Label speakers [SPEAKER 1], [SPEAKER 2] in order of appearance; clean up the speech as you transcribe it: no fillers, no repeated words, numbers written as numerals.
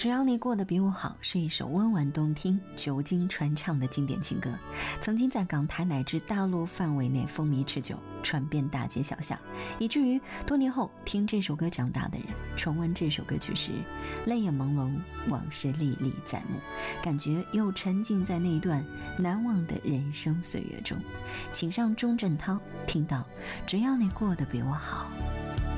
[SPEAKER 1] 只要你过得比我好是一首温婉动听、久经传唱的经典情歌，曾经在港台乃至大陆范围内风靡持久，传遍大街小巷，以至于多年后听这首歌长大的人重温这首歌曲时，泪眼朦胧，往事历历在目，感觉又沉浸在那一段难忘的人生岁月中。请上钟镇涛，听到只要你过得比我好。